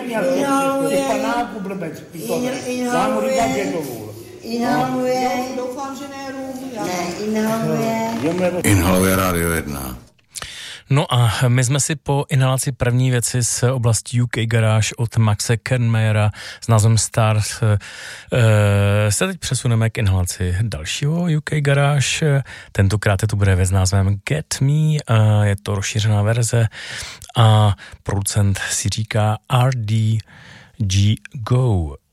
měl těch panáků blbec. Inhaluje. Doufám, že ne rum. Ne, Inhaluje Radio 1. No a my jsme si po inhalaci první věci z oblasti UK Garage od Maxe Kernmayera s názvem Stars se teď přesuneme k inhalaci dalšího UK Garage. Tentokrát to bude s názvem Get Me, je to rozšířená verze a producent si říká RDG Go.